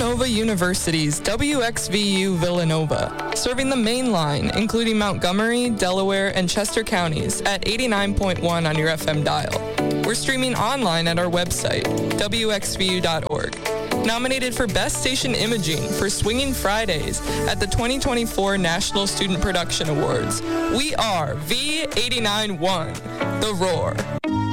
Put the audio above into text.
Villanova University's WXVU Villanova, serving the main line, including Montgomery, Delaware, and Chester counties at 89.1 on your FM dial. We're streaming online at our website, wxvu.org. Nominated for Best Station Imaging for Swinging Fridays at the 2024 National Student Production Awards. We are V89.1, The Roar.